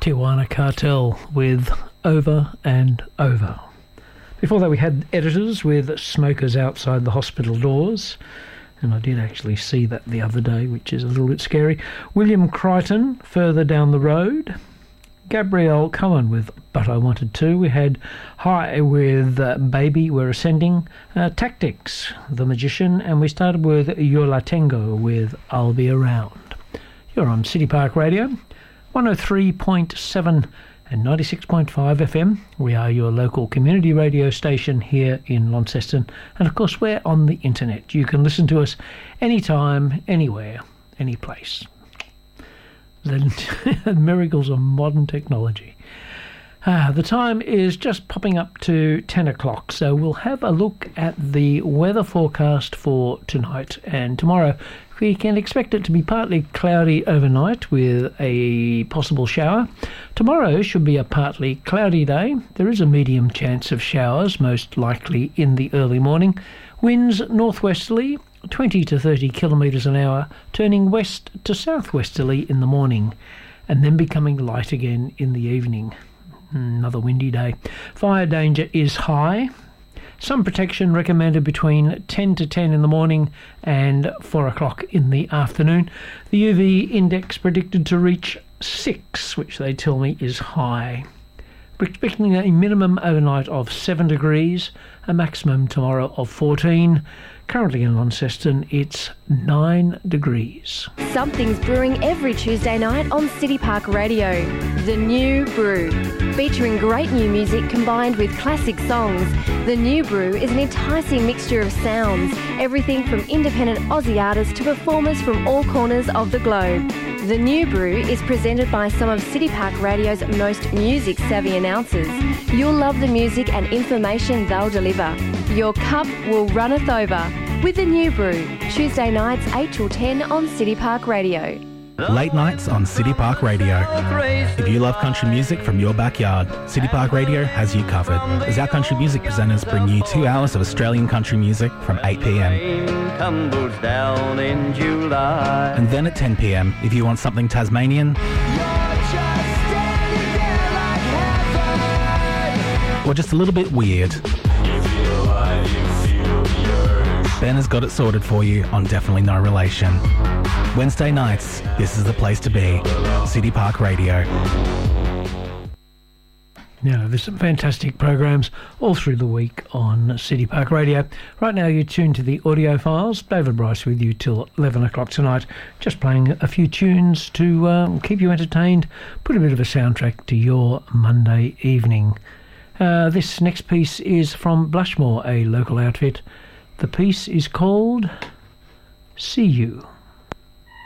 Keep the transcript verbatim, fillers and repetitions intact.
Tijuana Cartel with Over and Over. Before that we had Editors with Smokers Outside the Hospital Doors, and I did actually see that the other day, which is a little bit scary. William Crichton, Further Down the Road. Gabrielle Cohen with But I Wanted To. We had High with uh, Baby We're Ascending. Uh, Tactics, The Magician, and we started with Yo La Tengo with I'll Be Around. You're on City Park Radio, one oh three point seven and ninety-six point five F M. We are your local community radio station here in Launceston, and of course we're on the internet. You can listen to us anytime, anywhere, any place. The miracles of modern technology. Ah, the time is just popping up to ten o'clock, so we'll have a look at the weather forecast for tonight and tomorrow. We can expect it to be partly cloudy overnight with a possible shower. Tomorrow should be a partly cloudy day. There is a medium chance of showers, most likely in the early morning. Winds northwesterly, twenty to thirty kilometres an hour, turning west to southwesterly in the morning, and then becoming light again in the evening. Another windy day. Fire danger is high. Some protection recommended between ten to ten in the morning and four o'clock in the afternoon. The U V index predicted to reach six, which they tell me is high. We're expecting a minimum overnight of seven degrees, a maximum tomorrow of fourteen. Currently in Launceston, it's nine degrees. Something's brewing every Tuesday night on City Park Radio. The New Brew. Featuring great new music combined with classic songs, The New Brew is an enticing mixture of sounds, everything from independent Aussie artists to performers from all corners of the globe. The New Brew is presented by some of City Park Radio's most music-savvy announcers. You'll love the music and information they'll deliver. Your cup will runneth over with The New Brew, Tuesday nights eight till ten on City Park Radio. Late nights on City Park Radio. If you love country music from your backyard, City Park Radio has you covered, as our country music presenters bring you two hours of Australian country music from eight p.m. And then at ten p.m, if you want something Tasmanian, or just a little bit weird, Ben has got it sorted for you on Definitely No Relation. Wednesday nights, this is the place to be. City Park Radio. Now, there's some fantastic programs all through the week on City Park Radio. Right now, you're tuned to the audio files. David Bryce with you till eleven o'clock tonight, just playing a few tunes to um, keep you entertained, put a bit of a soundtrack to your Monday evening. Uh, this next piece is from Blushmore, a local outfit. The piece is called See You.